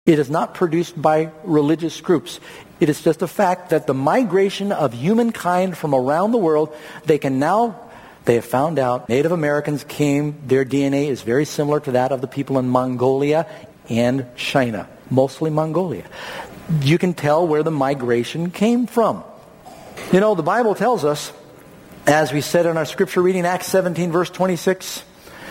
It is not produced by religious groups. It is just a fact that the migration of humankind from around the world, they have found out Native Americans their DNA is very similar to that of the people in Mongolia and China, mostly Mongolia. You can tell where the migration came from. You know, the Bible tells us, as we said in our scripture reading, Acts 17, verse 26,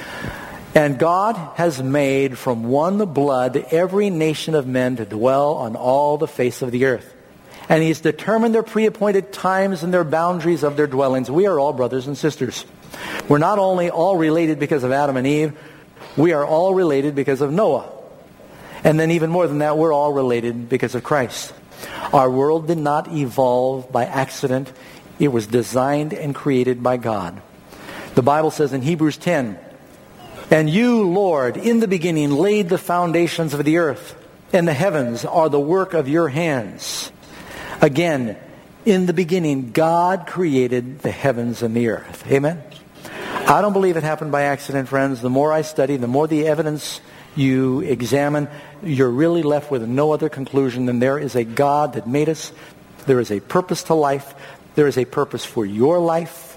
and God has made from one blood every nation of men to dwell on all the face of the earth. And He's determined their pre-appointed times and their boundaries of their dwellings. We are all brothers and sisters. We're not only all related because of Adam and Eve, we are all related because of Noah. And then even more than that, we're all related because of Christ. Our world did not evolve by accident. It was designed and created by God. The Bible says in Hebrews 10, and you, Lord, in the beginning laid the foundations of the earth, and the heavens are the work of your hands. Again, in the beginning, God created the heavens and the earth. Amen? I don't believe it happened by accident, friends. The more I study, the more the evidence you examine, you're really left with no other conclusion than there is a God that made us. There is a purpose to life. There is a purpose for your life.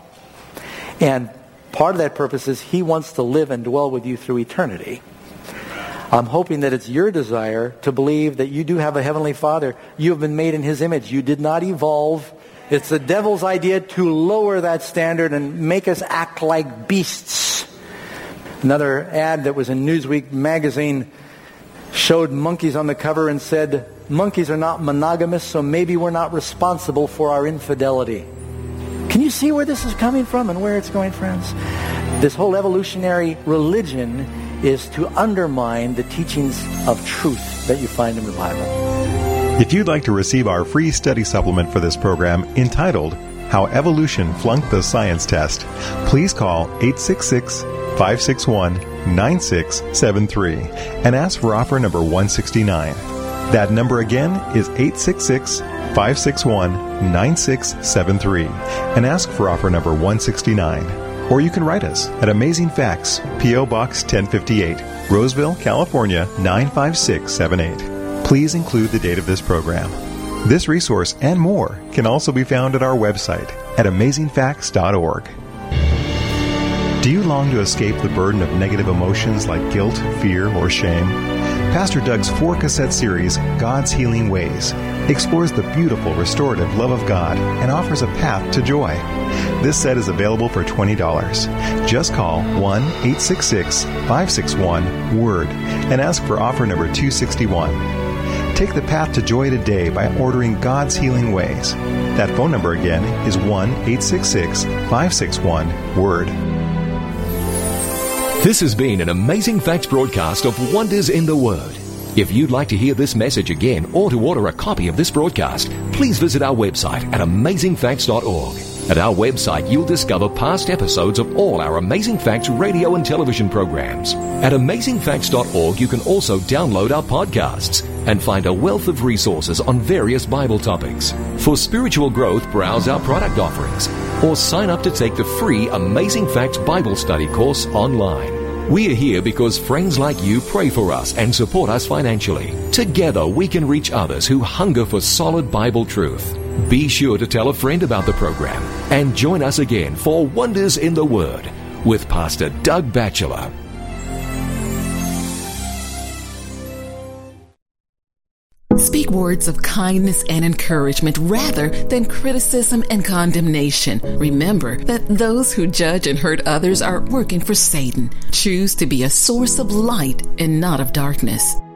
And part of that purpose is He wants to live and dwell with you through eternity. I'm hoping that it's your desire to believe that you do have a Heavenly Father. You have been made in His image. You did not evolve. It's the devil's idea to lower that standard and make us act like beasts. Another ad that was in Newsweek magazine showed monkeys on the cover and said, monkeys are not monogamous, so maybe we're not responsible for our infidelity. Can you see where this is coming from and where it's going, friends? This whole evolutionary religion is to undermine the teachings of truth that you find in the Bible. If you'd like to receive our free study supplement for this program entitled, How Evolution Flunked the Science Test, please call 866-561-9673 and ask for offer number 169. That number again is 866-561-9673 and ask for offer number 169. Or you can write us at Amazing Facts, P.O. Box 1058, Roseville, California 95678. Please include the date of this program. This resource and more can also be found at our website at amazingfacts.org. Do you long to escape the burden of negative emotions like guilt, fear, or shame? Pastor Doug's 4-cassette series, God's Healing Ways, explores the beautiful, restorative love of God and offers a path to joy. This set is available for $20. Just call 1-866-561-WORD and ask for offer number 261. Take the path to joy today by ordering God's Healing Ways. That phone number again is 1-866-561-WORD. This has been an Amazing Facts broadcast of Wonders in the Word. If you'd like to hear this message again or to order a copy of this broadcast, please visit our website at amazingfacts.org. At our website, you'll discover past episodes of all our Amazing Facts radio and television programs. At amazingfacts.org, you can also download our podcasts and find a wealth of resources on various Bible topics. For spiritual growth, browse our product offerings or sign up to take the free Amazing Facts Bible Study course online. We are here because friends like you pray for us and support us financially. Together, we can reach others who hunger for solid Bible truth. Be sure to tell a friend about the program and join us again for Wonders in the Word with Pastor Doug Batchelor. Speak words of kindness and encouragement rather than criticism and condemnation. Remember that those who judge and hurt others are working for Satan. Choose to be a source of light and not of darkness.